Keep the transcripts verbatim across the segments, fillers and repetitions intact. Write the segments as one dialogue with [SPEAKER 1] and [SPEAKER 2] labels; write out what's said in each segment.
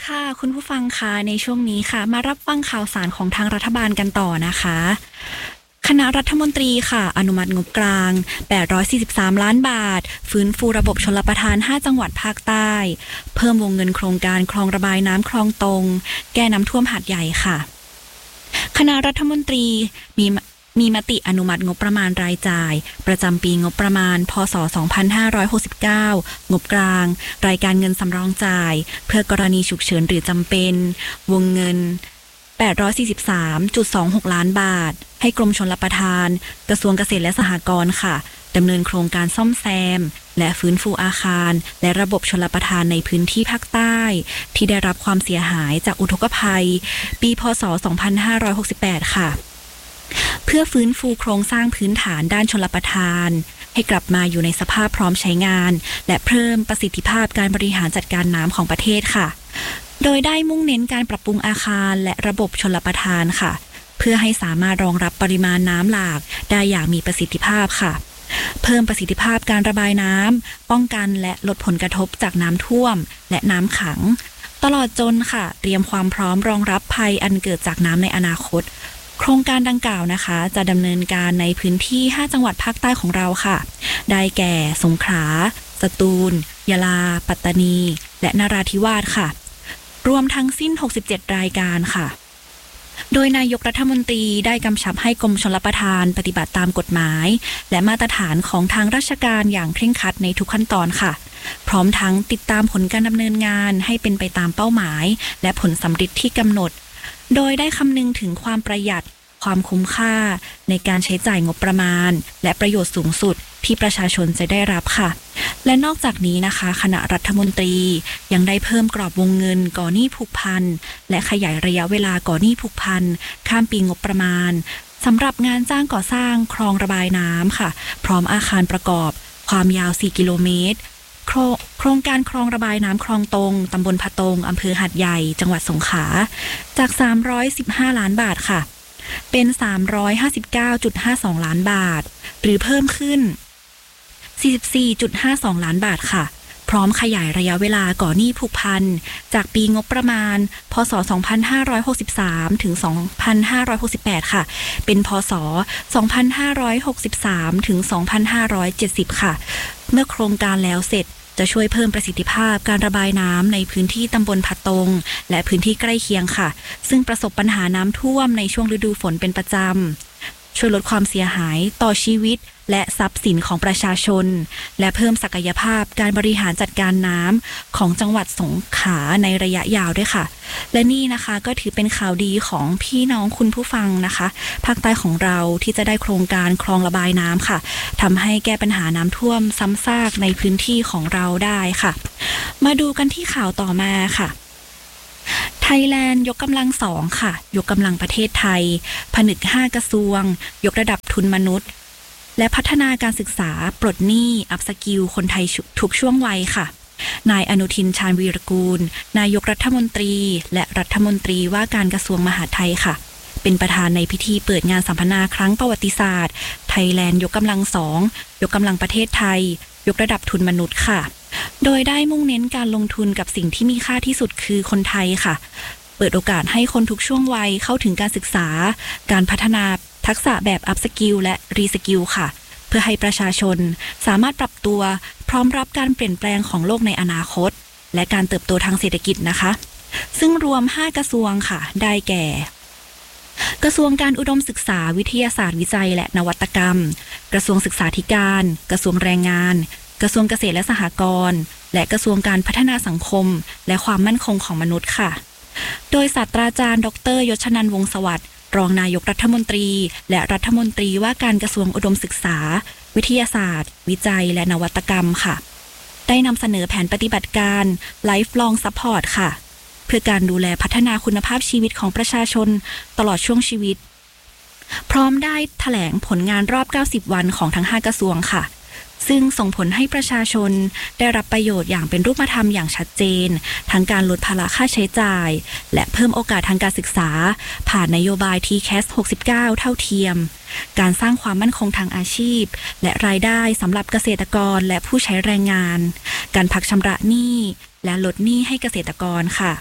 [SPEAKER 1] ค่ะคุณผู้ฟังคะในช่วงนี้ค่ะมารับฟังข่าวสารของทางรัฐบาลกันต่อนะคะคณะรัฐมนตรีค่ะอนุมัติงบกลางแปดร้อยสี่สิบสามล้านบาทฟื้นฟูระบบชลประทานห้าจังหวัดภาคใต้เพิ่มวงเงินโครงการคลองระบายน้ำคลองตงแก้น้ำท่วมหาดใหญ่ค่ะคณะรัฐมนตรีมีมีมติอนุมัติงบประมาณรายจ่ายประจำปีงบประมาณพ.ศ. สองพันห้าร้อยหกสิบเก้างบกลางรายการเงินสำรองจ่ายเพื่อกรณีฉุกเฉินหรือจำเป็นวงเงิน แปดร้อยสี่สิบสามจุดสองหก ล้านบาทให้กรมชลประทานกระทรวงเกษตรและสหกรณ์ค่ะดำเนินโครงการซ่อมแซมและฟื้นฟูอาคารและระบบชลประทานในพื้นที่ภาคใต้ที่ได้รับความเสียหายจากอุทกภัยปีพ.ศ. สองพันห้าร้อยหกสิบแปดค่ะเพื่อฟื้นฟูโครงสร้างพื้นฐานด้านชลประทานให้กลับมาอยู่ในสภาพพร้อมใช้งานและเพิ่มประสิทธิภาพการบริหารจัดการน้ำของประเทศค่ะโดยได้มุ่งเน้นการปรับปรุงอาคารและระบบชลประทานค่ะเพื่อให้สามารถรองรับปริมาณน้ำหลากได้อย่างมีประสิทธิภาพค่ะเพิ่มประสิทธิภาพการระบายน้ำป้องกันและลดผลกระทบจากน้ำท่วมและน้ำขังตลอดจนค่ะเตรียมความพร้อมรองรับภัยอันเกิดจากน้ำในอนาคตโครงการดังกล่าวนะคะจะดำเนินการในพื้นที่ห้าจังหวัดภาคใต้ของเราค่ะได้แก่สงขลาสตูลยะลาปัตตานีและนราธิวาสค่ะรวมทั้งสิ้นหกสิบเจ็ดรายการค่ะโดยนายกรัฐมนตรีได้กำชับให้กรมชลประทานปฏิบัติตามกฎหมายและมาตรฐานของทางราชการอย่างเคร่งครัดในทุกขั้นตอนค่ะพร้อมทั้งติดตามผลการดำเนินงานให้เป็นไปตามเป้าหมายและผลสำฤทธิ์ที่กำหนดโดยได้คำนึงถึงความประหยัดความคุ้มค่าในการใช้จ่ายงบประมาณและประโยชน์สูงสุดที่ประชาชนจะได้รับค่ะและนอกจากนี้นะคะคณะรัฐมนตรียังได้เพิ่มกรอบวงเงินก่อหนี้ผูกพันและขยายระยะเวลาก่อหนี้ผูกพันข้ามปีงบประมาณสำหรับงานจ้างก่อสร้างคลองระบายน้ำค่ะพร้อมอาคารประกอบความยาวสี่กิโลเมตรโครงการคลองระบายน้ำคลองตงตำบลพะตงอำเภอหาดใหญ่จังหวัดสงขลาจากสามร้อยสิบห้าล้านบาทค่ะเป็น สามร้อยห้าสิบเก้าจุดห้าสอง ล้านบาทหรือเพิ่มขึ้น สี่สิบสี่จุดห้าสอง ล้านบาทค่ะพร้อมขยายระยะเวลาก่อหนี้ผูกพันจากปีงบประมาณพ.ศ. สองพันห้าร้อยหกสิบสามถึง สองพันห้าร้อยหกสิบแปดค่ะเป็นพ.ศ. สองพันห้าร้อยหกสิบสามถึง สองพันห้าร้อยเจ็ดสิบค่ะเมื่อโครงการแล้วเสร็จจะช่วยเพิ่มประสิทธิภาพการระบายน้ำในพื้นที่ตำบลพะตงและพื้นที่ใกล้เคียงค่ะซึ่งประสบปัญหาน้ำท่วมในช่วงฤดูฝนเป็นประจำช่วยลดความเสียหายต่อชีวิตและทรัพย์สินของประชาชนและเพิ่มศักยภาพการบริหารจัดการน้ำของจังหวัดสงขลาในระยะยาวด้วยค่ะและนี่นะคะก็ถือเป็นข่าวดีของพี่น้องคุณผู้ฟังนะคะภาคใต้ของเราที่จะได้โครงการคลองระบายน้ำค่ะทำให้แก้ปัญหาน้ำท่วมซ้ำซากในพื้นที่ของเราได้ค่ะมาดูกันที่ข่าวต่อมาค่ะไทยแลนด์ยกกำลังสองค่ะยกกำลังประเทศไทยผนึกห้ากระทรวงยกระดับทุนมนุษย์และพัฒนาการศึกษาปลดหนี้อัพสกิลคนไทยทุกช่วงวัยค่ะนายอนุทินชาญวีรกูลนายกรัฐมนตรีและรัฐมนตรีว่าการกระทรวงมหาดไทยค่ะเป็นประธานในพิธีเปิดงานสัมมนาครั้งประวัติศาสตร์ไทยแลนด์ยกกำลังสองยกกำลังประเทศไทยยกระดับทุนมนุษย์ค่ะโดยได้มุ่งเน้นการลงทุนกับสิ่งที่มีค่าที่สุดคือคนไทยค่ะเปิดโอกาสให้คนทุกช่วงวัยเข้าถึงการศึกษาการพัฒนาทักษะแบบอัพสกิลและรีสกิลค่ะเพื่อให้ประชาชนสามารถปรับตัวพร้อมรับการเปลี่ยนแปลงของโลกในอนาคตและการเติบโตทางเศรษฐกิจนะคะซึ่งรวมห้ากระทรวงค่ะได้แก่กระทรวงการอุดมศึกษาวิทยาศาสตร์วิจัยและนวัตกรรมกระทรวงศึกษาธิการกระทรวงแรงงานกระทรวงเกษตรและสหกรณ์และกระทรวงการพัฒนาสังคมและความมั่นคงของมนุษย์ค่ะโดยศาสตราจารย์ดร.ยศนันท์วงศ์สวัสดิ์รองนายกรัฐมนตรีและรัฐมนตรีว่าการกระทรวงอุดมศึกษาวิทยาศาสตร์วิจัยและนวัตกรรมค่ะได้นำเสนอแผนปฏิบัติการ Lifelong Support ค่ะเพื่อการดูแลพัฒนาคุณภาพชีวิตของประชาชนตลอดช่วงชีวิตพร้อมได้แถลงผลงานรอบเก้าสิบวันของทั้งห้ากระทรวงค่ะซึ่งส่งผลให้ประชาชนได้รับประโยชน์อย่างเป็นรูปธรรมอย่างชัดเจนทั้งการลดภาระค่าใช้จ่ายและเพิ่มโอกาสทางการศึกษาผ่านนโยบาย ที แคส หกสิบเก้า เท่าเทียมการสร้างความมั่นคงทางอาชีพและรายได้สำหรับเกษตรกรและผู้ใช้แรงงานการพักชำระหนี้และลดหนี้ให้เกษตรกรค่ะ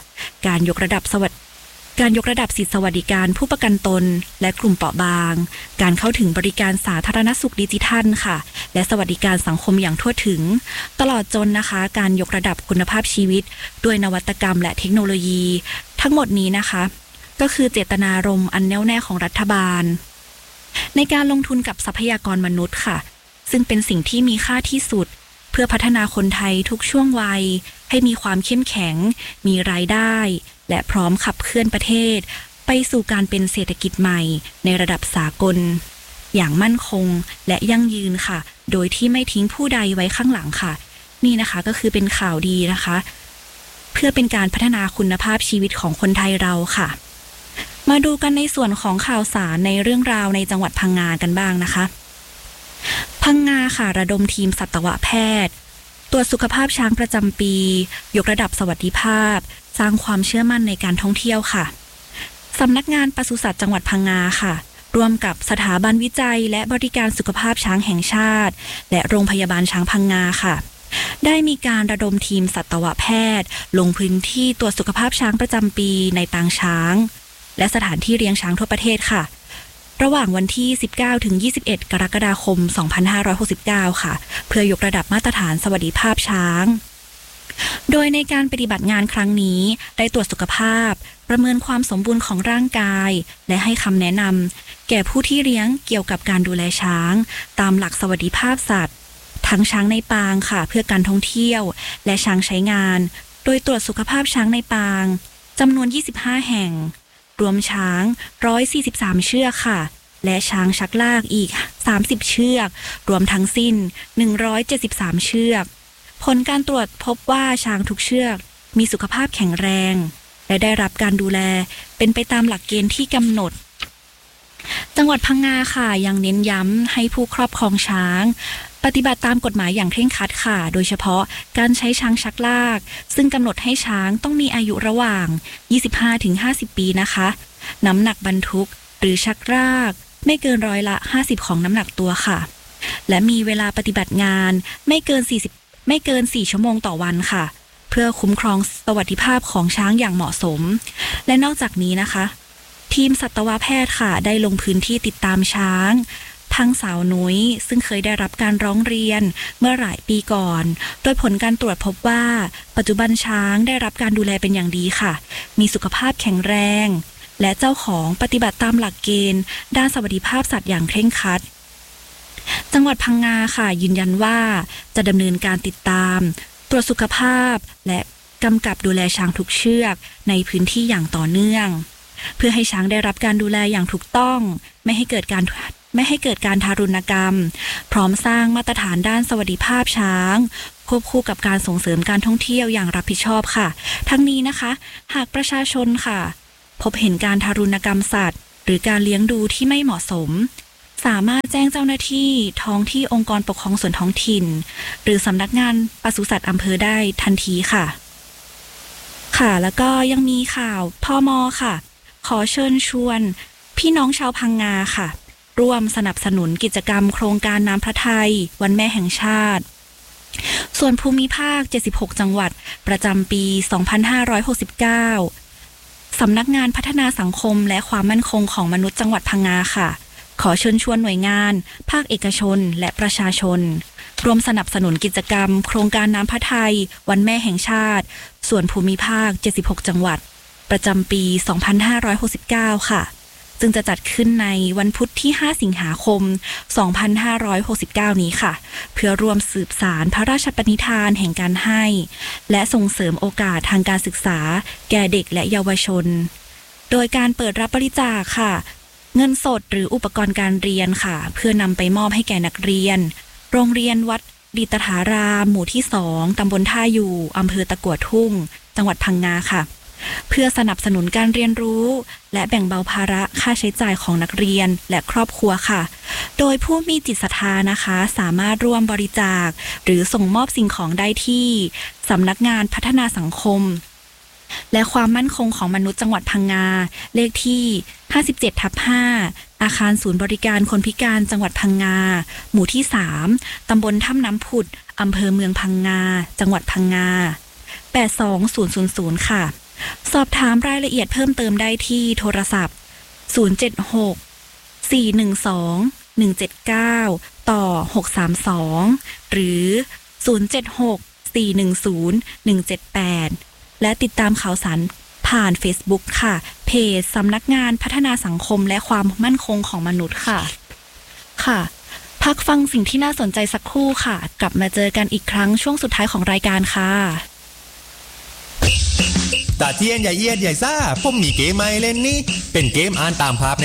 [SPEAKER 1] การยกระดับสวัสดิการยกระดับสิทธิสวัสดิการผู้ประกันตนและกลุ่มเปราะบางการเข้าถึงบริการสาธารณสุขดิจิทัลค่ะและสวัสดิการสังคมอย่างทั่วถึงตลอดจนนะคะการยกระดับคุณภาพชีวิตด้วยนวัตกรรมและเทคโนโลยีทั้งหมดนี้นะคะก็คือเจตนารมณ์อันแน่วแน่ของรัฐบาลในการลงทุนกับทรัพยากรมนุษย์ค่ะซึ่งเป็นสิ่งที่มีค่าที่สุดเพื่อพัฒนาคนไทยทุกช่วงวัยให้มีความเข้มแข็งมีรายได้และพร้อมขับเคลื่อนประเทศไปสู่การเป็นเศรษฐกิจใหม่ในระดับสากลอย่างมั่นคงและยั่งยืนค่ะโดยที่ไม่ทิ้งผู้ใดไว้ข้างหลังค่ะนี่นะคะก็คือเป็นข่าวดีนะคะเพื่อเป็นการพัฒนาคุณภาพชีวิตของคนไทยเราค่ะมาดูกันในส่วนของข่าวสารในเรื่องราวในจังหวัดพังงากันบ้างนะคะพังงาค่ะระดมทีมสัตวแพทย์ตรวจสุขภาพช้างประจำปียกระดับสวัสดิภาพสร้างความเชื่อมั่นในการท่องเที่ยวค่ะสำนักงานปศุสัตว์จังหวัดพังงาค่ะร่วมกับสถาบันวิจัยและบริการสุขภาพช้างแห่งชาติและโรงพยาบาลช้างพังงาค่ะได้มีการระดมทีมสัตวแพทย์ลงพื้นที่ตรวจสุขภาพช้างประจำปีในปางช้างและสถานที่เลี้ยงช้างทั่วประเทศค่ะระหว่างวันที่สิบเก้าถึงยี่สิบเอ็ดกรกฎาคมสองพันห้าร้อยหกสิบเก้าค่ะเพื่อยกระดับมาตรฐานสวัสดิภาพช้างโดยในการปฏิบัติงานครั้งนี้ได้ตรวจสุขภาพประเมินความสมบูรณ์ของร่างกายและให้คำแนะนำแก่ผู้ที่เลี้ยงเกี่ยวกับการดูแลช้างตามหลักสวัสดิภาพสัตว์ทั้งช้างในปางค่ะเพื่อการท่องเที่ยวและช้างใช้งานโดยตรวจสุขภาพช้างในปางจำนวนยี่สิบห้าแห่งรวมช้างหนึ่งร้อยสี่สิบสามเชือกค่ะและช้างชักลากอีกสามสิบเชือกรวมทั้งสิ้นหนึ่งร้อยเจ็ดสิบสามเชือกผลการตรวจพบว่าช้างทุกเชือกมีสุขภาพแข็งแรงและได้รับการดูแลเป็นไปตามหลักเกณฑ์ที่กำหนดจังหวัดพังงาค่ะยังเน้นย้ำให้ผู้ครอบครองช้างปฏิบัติตามกฎหมายอย่างเคร่งครัดค่ะโดยเฉพาะการใช้ช้างชักลากซึ่งกำหนดให้ช้างต้องมีอายุระหว่าง ยี่สิบห้าถึงห้าสิบ ปีนะคะน้ำหนักบรรทุกหรือชักลากไม่เกินร้อยละห้าสิบของน้ำหนักตัวค่ะและมีเวลาปฏิบัติงานไม่เกินสี่สิบไม่เกินสี่ชั่วโมงต่อวันค่ะเพื่อคุ้มครองสวัสดิภาพของช้างอย่างเหมาะสมและนอกจากนี้นะคะทีมสัตวแพทย์ค่ะได้ลงพื้นที่ติดตามช้างทั้งสาวนุ้ยซึ่งเคยได้รับการร้องเรียนเมื่อหลายปีก่อนโดยผลการตรวจพบว่าปัจจุบันช้างได้รับการดูแลเป็นอย่างดีค่ะมีสุขภาพแข็งแรงและเจ้าของปฏิบัติตามหลักเกณฑ์ด้านสวัสดิภาพสัตว์อย่างเคร่งครัดจังหวัดพังงาค่ะยืนยันว่าจะดำเนินการติดตามตรวจสุขภาพและกำกับดูแลช้างทุกเชือกในพื้นที่อย่างต่อเนื่องเพื่อให้ช้างได้รับการดูแลอย่างถูกต้องไม่ให้เกิดการไม่ให้เกิดการทารุณกรรมพร้อมสร้างมาตรฐานด้านสวัสดิภาพช้างควบคู่กับการส่งเสริมการท่องเที่ยวอย่างรับผิดชอบค่ะทั้งนี้นะคะหากประชาชนค่ะพบเห็นการทารุณกรรมสัตว์หรือการเลี้ยงดูที่ไม่เหมาะสมสามารถแจ้งเจ้าหน้าที่ท้องที่องค์กรปกครองส่วนท้องถิ่นหรือสำนักงานปศุสัตว์อำเภอได้ทันทีค่ะค่ะแล้วก็ยังมีข่าวพม.ค่ะขอเชิญชวนพี่น้องชาวพังงาค่ะร่วมสนับสนุนกิจกรรมโครงการน้ำพระทัยวันแม่แห่งชาติส่วนภูมิภาคเจ็ดสิบหกจังหวัดประจำปีสองพันห้าร้อยหกสิบเก้าสำนักงานพัฒนาสังคมและความมั่นคงของมนุษย์จังหวัดพังงาค่ะขอเชิญชวนหน่วยงานภาคเอกชนและประชาชนร่วมสนับสนุนกิจกรรมโครงการน้ำพระทัยวันแม่แห่งชาติส่วนภูมิภาคเจ็ดสิบหกจังหวัดประจำปีสองพันห้าร้อยหกสิบเก้าค่ะซึ่งจะจัดขึ้นในวันพุธที่ห้าสิงหาคมสองพันห้าร้อยหกสิบเก้านี้ค่ะเพื่อร่วมสืบสานพระราชปณิธานแห่งการให้และส่งเสริมโอกาสทางการศึกษาแก่เด็กและเยาวชนโดยการเปิดรับบริจาคค่ะเงินสดหรืออุปกรณ์การเรียนค่ะเพื่อนำไปมอบให้แก่นักเรียนโรงเรียนวัดดิตถารามหมู่ที่สองตำบลท่ายูอำเภอตะกั่วทุ่งจังหวัดพังงาค่ะเพื่อสนับสนุนการเรียนรู้และแบ่งเบาภาระค่าใช้จ่ายของนักเรียนและครอบครัวค่ะโดยผู้มีจิตศรัทธานะคะสามารถร่วมบริจาคหรือส่งมอบสิ่งของได้ที่สำนักงานพัฒนาสังคมและความมั่นคงของมนุษย์จังหวัดพังงาเลขที่ห้าสิบเจ็ดทับห้าอาคารศูนย์บริการคนพิการจังหวัดพังงาหมู่ที่สามตำบลถ้ำน้ำผุดอำเภอเมืองพังงาจังหวัดพังงาแปดสองศูนย์ศูนย์ศูนย์ค่ะสอบถามรายละเอียดเพิ่มเติมได้ที่โทรศัพท์ศูนย์ เจ็ด หก สี่ หนึ่ง สอง หนึ่ง เจ็ด เก้า ต่อ หก สาม สอง หรือ ศูนย์ เจ็ด หก สี่ หนึ่ง ศูนย์ หนึ่ง เจ็ด แปด และติดตามข่าวสารผ่าน Facebook ค่ะเพจสำนักงานพัฒนาสังคมและความมั่นคงของมนุษย์ค่ะค่ะพักฟังสิ่งที่น่าสนใจสักครู่ค่ะกลับมาเจอกันอีกครั้งช่วงสุดท้ายของรายการค่ะ
[SPEAKER 2] ตาเทียนใหญ่เอียดใหญ่ซ่าผมมีเกมใหม่เล่นนี่เป็นเกมอ่านตามภาพ